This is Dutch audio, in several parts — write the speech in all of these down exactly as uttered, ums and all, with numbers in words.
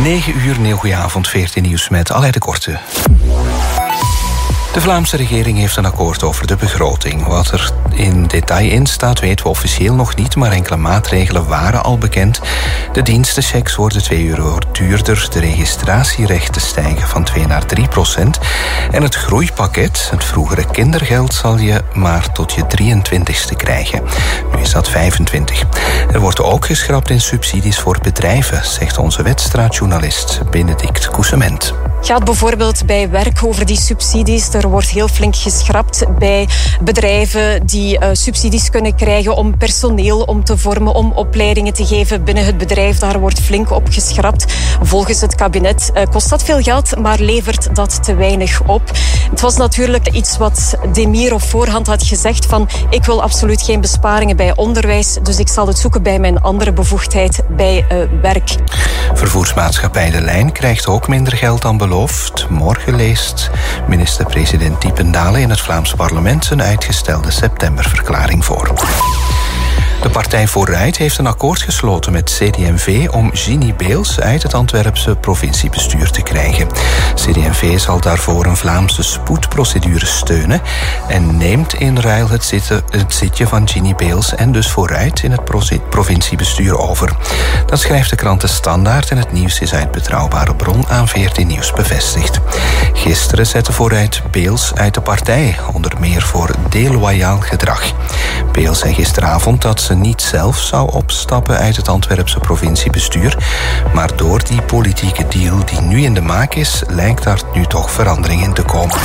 negen uur, heel goedenavond, veertien nieuws met Aleid de Korte. De Vlaamse regering heeft een akkoord over de begroting. Wat er in detail in staat weten we officieel nog niet, maar enkele maatregelen waren al bekend. De dienstenchecks worden twee euro duurder, de registratierechten stijgen van twee naar drie procent. En het groeipakket, het vroegere kindergeld, zal je maar tot je drieëntwintigste krijgen. Nu is dat vijfentwintig. Er wordt ook geschrapt in subsidies voor bedrijven, zegt onze wedstrijdjournalist Benedict Coussement. Het gaat bijvoorbeeld bij werk over die subsidies. Er wordt heel flink geschrapt bij bedrijven die uh, subsidies kunnen krijgen om personeel om te vormen, om opleidingen te geven binnen het bedrijf. Daar wordt flink op geschrapt. Volgens het kabinet uh, kost dat veel geld, maar levert dat te weinig op. Het was natuurlijk iets wat Demir op voorhand had gezegd van ik wil absoluut geen besparingen bij onderwijs, dus ik zal het zoeken bij mijn andere bevoegdheid bij uh, werk. Vervoersmaatschappij De Lijn krijgt ook minder geld dan beloofd. Morgen leest minister-president Diependalen in het Vlaams parlement een uitgestelde septemberverklaring voor. De Partij Vooruit heeft een akkoord gesloten met C D en V om Ginny Beels uit het Antwerpse provinciebestuur te krijgen. C D en V zal daarvoor een Vlaamse spoedprocedure steunen en neemt in ruil het, zitten, het zitje van Ginny Beels en dus Vooruit in het provinciebestuur over. Dat schrijft de krant De Standaard en het nieuws is uit betrouwbare bron aan veertien Nieuws bevestigd. Gisteren zette Vooruit Beels uit de partij, onder meer voor deloyaal gedrag. Beels zei gisteravond dat ze niet zelf zou opstappen uit het Antwerpse provinciebestuur, maar door die politieke deal die nu in de maak is, lijkt daar nu toch verandering in te komen.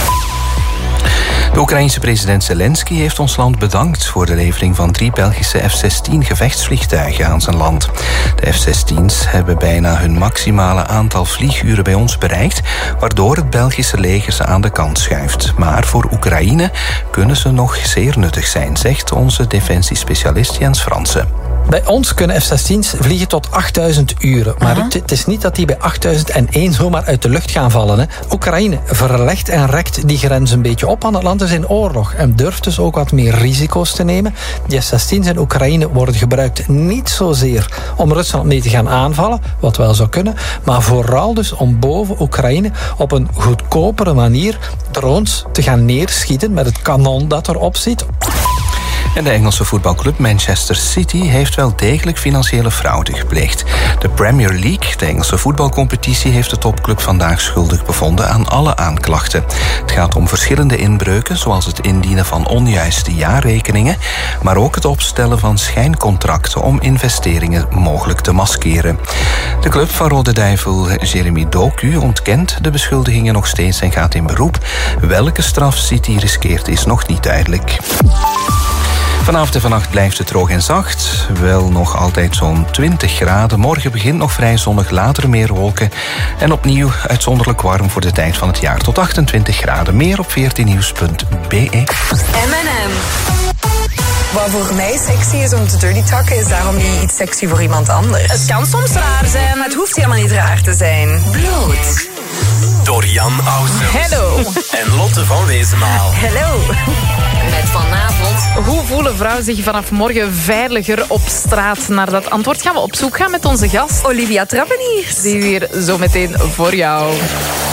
De Oekraïense president Zelensky heeft ons land bedankt voor de levering van drie Belgische F zestien gevechtsvliegtuigen aan zijn land. De F zestien's hebben bijna hun maximale aantal vlieguren bij ons bereikt, waardoor het Belgische leger ze aan de kant schuift. Maar voor Oekraïne kunnen ze nog zeer nuttig zijn, zegt onze defensiespecialist Jens Fransen. Bij ons kunnen F zestien's vliegen tot achtduizend uren. Maar uh-huh. het, het is niet dat die bij achttduizend één zomaar uit de lucht gaan vallen. Hè. Oekraïne verlegt en rekt die grens een beetje op aan het land is in oorlog. En durft dus ook wat meer risico's te nemen. Die F zestien's in Oekraïne worden gebruikt niet zozeer om Rusland mee te gaan aanvallen, wat wel zou kunnen, maar vooral dus om boven Oekraïne op een goedkopere manier drones te gaan neerschieten met het kanon dat erop zit. En de Engelse voetbalclub Manchester City heeft wel degelijk financiële fraude gepleegd. De Premier League, de Engelse voetbalcompetitie, heeft de topclub vandaag schuldig bevonden aan alle aanklachten. Het gaat om verschillende inbreuken, zoals het indienen van onjuiste jaarrekeningen, maar ook het opstellen van schijncontracten om investeringen mogelijk te maskeren. De club van Rode Duivel Jeremy Doku ontkent de beschuldigingen nog steeds en gaat in beroep. Welke straf City riskeert is nog niet duidelijk. Vanavond en vannacht blijft het droog en zacht. Wel nog altijd zo'n twintig graden. Morgen begint nog vrij zonnig, later meer wolken. En opnieuw uitzonderlijk warm voor de tijd van het jaar. Tot achtentwintig graden. Meer op veertien nieuws punt b e. M en M. Wat voor mij sexy is om te dirty talken, is daarom niet iets sexy voor iemand anders. Het kan soms raar zijn, maar het hoeft helemaal niet raar te zijn. bloot. Dorian Ausem. Hello. En Lotte van Wezenmaal. Hello. Met vanavond. Hoe voelen vrouwen zich vanaf morgen veiliger op straat? Naar dat antwoord gaan we op zoek gaan met onze gast Olivia Trappeniers. Die is hier zo meteen voor jou.